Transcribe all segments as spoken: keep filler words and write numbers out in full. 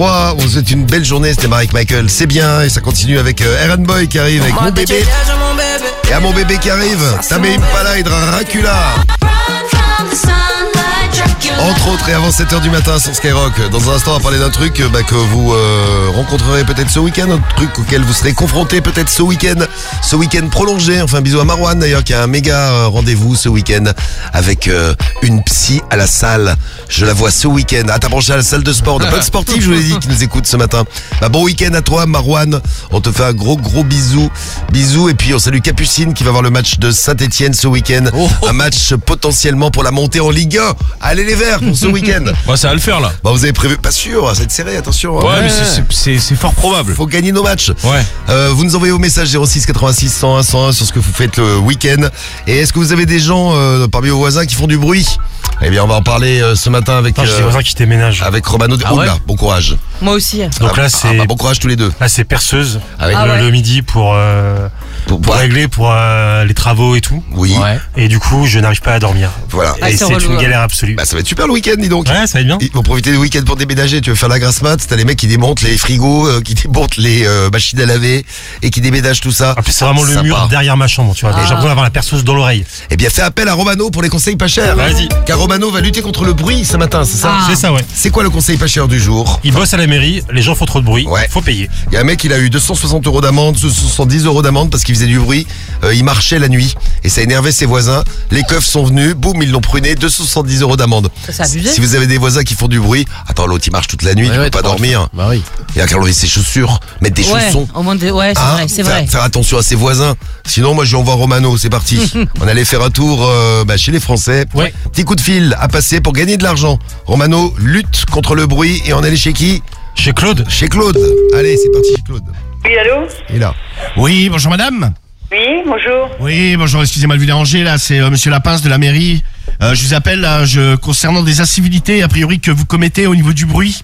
Wow, on vous souhaite une belle journée, c'était Marek Michael, c'est bien, et ça continue avec euh, Aaron Boy qui arrive avec Mon Bébé. Et à Mon Bébé qui arrive, Tame Impala et Dracula. Entre autres, et avant sept heures du matin sur Skyrock. Dans un instant, on va parler d'un truc bah, que vous euh, rencontrerez peut-être ce week-end, un truc auquel vous serez confrontés peut-être ce week-end, ce week-end prolongé. Enfin, bisous à Marwan d'ailleurs qui a un méga euh, rendez-vous ce week-end avec euh, une psy à la salle. Je la vois ce week-end. Ah, t'as branché à la salle de sport, de potes sportifs, je vous l'ai dit, qui nous écoutent ce matin. Bah, bon week-end à toi, Marwan. On te fait un gros gros bisou, bisous. Et puis on salue Capucine qui va voir le match de Saint-Etienne ce week-end. Oh, oh. Un match potentiellement pour la montée en Ligue un. Allez les Verts pour ce week-end. Ouais, ça va le faire là. Bah, vous avez prévu, pas sûr, ça va être serré, attention. Ouais, ouais. mais c'est, c'est, c'est fort probable. Faut gagner nos matchs. Ouais. Euh, vous nous envoyez au message zéro six quatre-vingt-six cent un cent un sur ce que vous faites le week-end. Et est-ce que vous avez des gens euh, parmi vos voisins qui font du bruit? Eh bien, on va en parler euh, ce matin avec. Non, j'ai des voisins qui déménagent. Avec Romano. Ah ouais. Oula, bon courage. Moi aussi. Donc ah, là, c'est. Ah, bah, bon courage tous les deux. Là, c'est perceuse. Ah oui. le, ah ouais. le midi pour. Euh, Pour, pour régler pour euh, les travaux et tout. Oui. Ouais. Et du coup, je n'arrive pas à dormir. Voilà. Ah, et c'est c'est relou, une ouais. galère absolue. Bah, ça va être super le week-end, dis donc. Ouais, ça va être bien. Ils vont profiter du week-end pour déménager. Tu veux faire la grasse mat, t'as les mecs qui démontent les frigos, euh, qui démontent les euh, machines à laver et qui déménagent tout ça. En plus, c'est vraiment le Sympa. mur derrière ma chambre, tu vois. Ah. J'ai l'impression d'avoir la perceuse dans l'oreille. Eh bien, fais appel à Romano pour les conseils pas chers. Vas-y. Car Romano va lutter contre le bruit ce matin, c'est ça? Ah. C'est ça, ouais. C'est quoi le conseil pas cher du jour? Ils bossent à la mairie, les gens font trop de bruit, Ouais. faut payer. Il y a un mec, il a eu deux cent soixante euros d'amende, deux cent soixante-dix euros d'amende parce qu'il faisait du bruit. Euh, il marchait la nuit et ça énervait ses voisins. Les keufs sont venus, boum, ils l'ont pruné, deux cent soixante-dix euros d'amende. Ça, c'est abusé. Si vous avez des voisins qui font du bruit, attends, l'autre il marche toute la nuit, Ouais, tu ouais, peux pas tu penses. dormir. Bah oui. Il a qu'à enlever ses chaussures, mettre des Ouais, chaussons. au moins de... ouais, c'est Hein, vrai, c'est faire, vrai. faire attention à ses voisins. Sinon, moi, je lui envoie Romano. C'est parti. On allait faire un tour euh, bah, chez les Français. Ouais. Petit coup de fil à passer pour gagner de l'argent. Romano lutte contre le bruit et on allait chez qui? Chez Claude. Chez Claude. Allez, c'est parti chez Claude. Oui, allô? Et là. Oui, bonjour madame. Oui, bonjour. Oui, bonjour, excusez-moi de vous déranger, là, c'est euh, monsieur Lapince de la mairie. Euh, je vous appelle, là, je, concernant des incivilités, a priori, que vous commettez au niveau du bruit.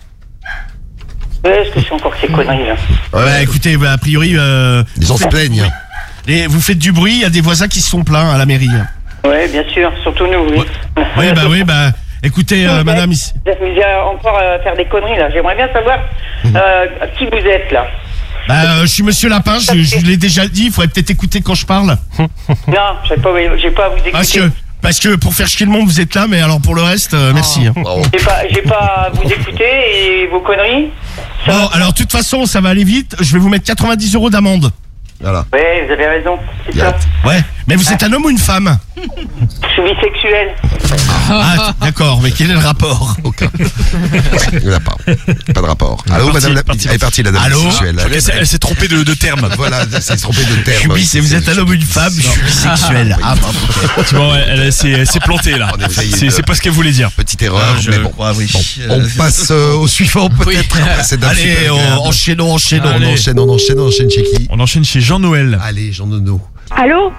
Ouais, est-ce que c'est encore ces conneries, là? Ouais, Bah, écoutez, bah, a priori... Euh, les gens vous se faites- plaignent. hein. les- vous faites du bruit, il y a des voisins qui se sont plaints à la mairie. Ouais, bien sûr, surtout nous, oui. Oui, bah oui, bah... Écoutez, euh, madame, ici... Vous êtes mis à encore à faire des conneries, là. J'aimerais bien savoir euh, qui vous êtes, là. Bah, euh, je suis monsieur Lapince, je, je vous l'ai déjà dit, il faudrait peut-être écouter quand je parle. Non, j'ai pas, j'ai pas à vous écouter. Parce que, parce que pour faire chier le monde, vous êtes là, mais alors pour le reste, euh, merci. hein. Bravo. J'ai pas, j'ai pas à vous écouter et vos conneries. Ça Bon, va. alors, de toute façon, ça va aller vite, je vais vous mettre quatre-vingt-dix euros d'amende. Voilà. Ouais, vous avez raison. C'est Bien. ça. Ouais, mais vous êtes un homme ou une femme? Je suis bisexuel. Ah, d'accord, mais quel est le rapport? Aucun. Il n'y en a pas. Pas de rapport. Allô, madame la... Elle est partie, la dame Allô sexuelle. Elle s'est, elle s'est trompée de, de terme. Voilà, elle s'est trompée de Je terme. suis bis, et vous êtes un homme ou une femme, je suis bisexuel. Ah, pardon. Tu vois, ouais, elle, elle s'est, elle s'est plantée là. On est failli C'est, de- c'est pas ce qu'elle voulait dire. Petite erreur, Ah, je mais bon. crois, oui. Bon, Euh, on passe euh, au suivant peut-être. Après cette dame Allez, super on, agréable. enchaînons, enchaînons. On Allez. enchaîne, on enchaîne, on enchaîne chez qui? On enchaîne chez Jean-Noël. Allez, Jean Nono. Allô?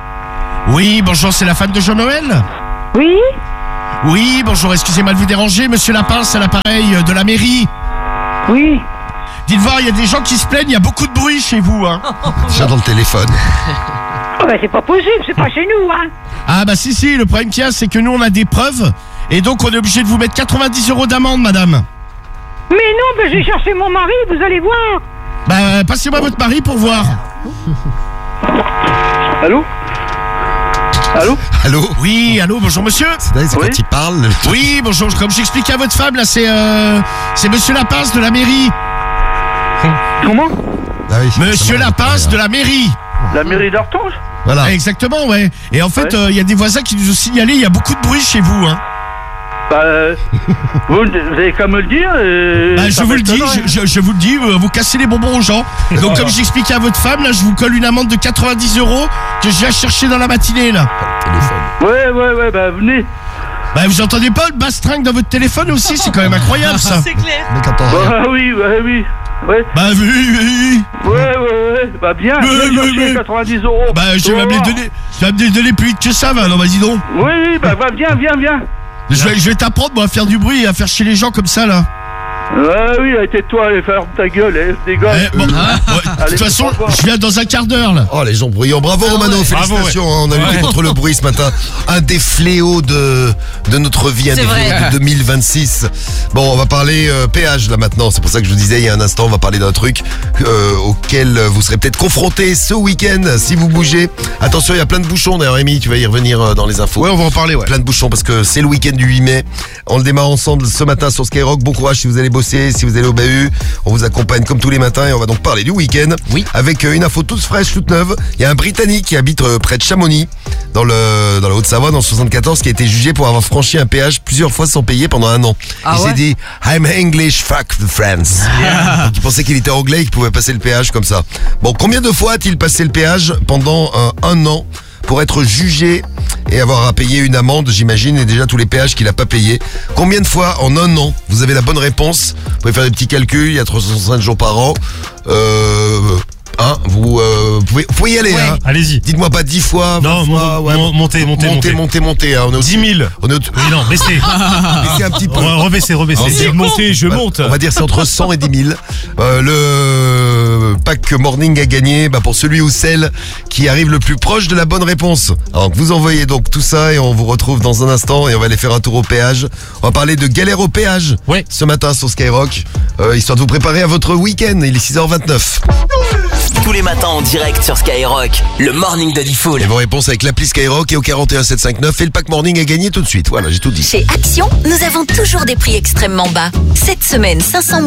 Oui, bonjour, c'est la femme de Jean-Noël? Oui? Oui, bonjour, excusez-moi de vous déranger, monsieur Lapince, à l'appareil de la mairie. Oui. Dites voir, il y a des gens qui se plaignent, il y a beaucoup de bruit chez vous, hein. Déjà dans le téléphone. Oh, bah, c'est pas possible, c'est pas chez nous, hein. Ah bah si, si, le problème qu'il y a, c'est que nous, on a des preuves, et donc on est obligé de vous mettre quatre-vingt-dix euros d'amende, madame. Mais non, bah, je vais chercher mon mari, vous allez voir. Bah, passez-moi votre mari pour voir. Allô? Allô? Allô? Oui, allô, bonjour monsieur. C'est dingue, c'est Oui. quand il parle. le- Oui, bonjour, comme j'expliquais à votre femme, là, c'est euh, c'est monsieur Lapince de la mairie. Comment? Ah oui, Monsieur ça va, Lapince de la mairie. La mairie d'Artonge? Voilà. Exactement, ouais. Et en fait, euh, il Ouais. y a des voisins qui nous ont signalé, il y a beaucoup de bruit chez vous, hein. Bah, euh, vous, vous avez qu'à me le dire. Et Bah, je ça vous va le être dis, dedans, hein. je, je- je vous le dis, euh, vous cassez les bonbons aux gens. Donc, comme j'expliquais à votre femme, là, je vous colle une amende de quatre-vingt-dix euros que je viens chercher dans la matinée, là. Téléphone. Ouais, ouais, ouais, bah, venez. Bah, vous entendez pas le bastringue dans votre téléphone aussi? C'est quand même incroyable, ça. C'est clair. Le mec entend rien. Bah, oui, ouais, oui. Ouais, Bah, oui, oui, oui. ouais, ouais, ouais. Bah, bien, Mais, viens mais, chercher mais. quatre-vingt-dix euros. Bah, je vais Oh. me les donner, je vais me les donner plus vite que ça, va. Non, vas-y donc. Oui, oui, bah, va, viens, viens, viens. Je vais, je vais t'apprendre, moi, à faire du bruit et à faire chier les gens comme ça, là. Ah oui, tais-toi, allez, ferme ta gueule, eh, des gars. Eh, bon, hein, ouais, de Allez, toute façon, au revoir. je viens dans un quart d'heure là. Oh, les gens bruyants. Bravo, Romano. Félicitations. Bravo, hein, on a lutté contre le bruit ce matin. Un des fléaux de, de notre vie, un C'est des vrai. fléaux de deux mille vingt-six. Bon, on va parler euh, péage là maintenant. C'est pour ça que je vous disais il y a un instant, on va parler d'un truc euh, auquel vous serez peut-être confrontés ce week-end si vous bougez. Attention, il y a plein de bouchons. D'ailleurs, Rémi, tu vas y revenir euh, dans les infos. Ouais, on va en parler, ouais. Plein de bouchons parce que c'est le week-end du huit mai. On le démarre ensemble ce matin sur Skyrock. Bon courage si vous allez bosser, si vous allez au B U. On vous accompagne comme tous les matins et on va donc parler du week-end. Oui. Avec euh, une info toute fraîche, toute neuve. Il y a un Britannique qui habite euh, près de Chamonix, dans le dans la Haute-Savoie, en soixante-quatorze, qui a été jugé pour avoir franchi un péage plusieurs fois sans payer pendant un an. Ah il s'est ouais dit I'm English, fuck the France. Donc, il pensait qu'il était anglais et qu'il pouvait passer le péage comme ça. Bon, combien de fois a-t-il passé le péage pendant euh, un an pour être jugé et avoir à payer une amende, j'imagine, et déjà tous les péages qu'il n'a pas payés. Combien de fois en un an? Vous avez la bonne réponse. Vous pouvez faire des petits calculs, il y a trois cent soixante jours par an. Euh, hein, vous, euh, pouvez, vous pouvez y aller. Ouais. Hein. Allez-y. Dites-moi pas dix fois, vingt Non, fois. mon- ouais, mon- montez, montez, montez, montez. montez, montez, hein. On est au- dix mille. On est au- Oui, non, baissez. Baissez un petit peu. Re- Rebaissez, rebaissez. Alors, C'est monté, je monte. On va dire c'est entre cent et dix mille. Euh, le pack morning a gagné bah, pour celui ou celle qui arrive le plus proche de la bonne réponse. Alors vous envoyez donc tout ça et on vous retrouve dans un instant et on va aller faire un tour au péage. On va parler de galère au péage Ouais. ce matin sur Skyrock, euh, histoire de vous préparer à votre week-end. Il est six heures vingt-neuf. Tous les matins en direct sur Skyrock, le morning de Diffoul. Et vos réponses avec l'appli Skyrock et au quarante et un sept cent cinquante-neuf et le pack morning a gagné tout de suite. Voilà, j'ai tout dit. Chez Action, nous avons toujours des prix extrêmement bas. Cette semaine, cinq cent